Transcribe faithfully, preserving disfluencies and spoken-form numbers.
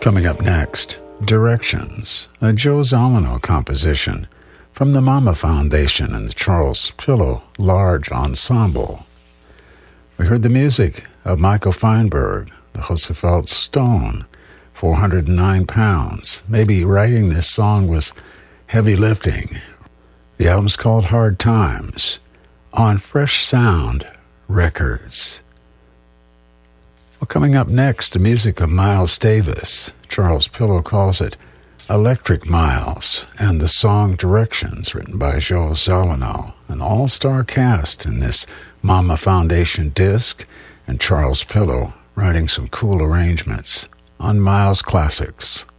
Coming up next, Directions, a Joe Zawinul composition from the Mama Foundation and the Charles Pillow Large Ensemble. We heard the music of Michael Feinberg, the Roosevelt Stone, four hundred nine pounds. Maybe writing this song was heavy lifting. The album's called Hard Times on Fresh Sound Records. Well, coming up next, the music of Miles Davis. Charles Pillow calls it Electric Miles, and the song Directions, written by Joe Zawinul. An all-star cast in this Mama Foundation disc, and Charles Pillow writing some cool arrangements on Miles Classics.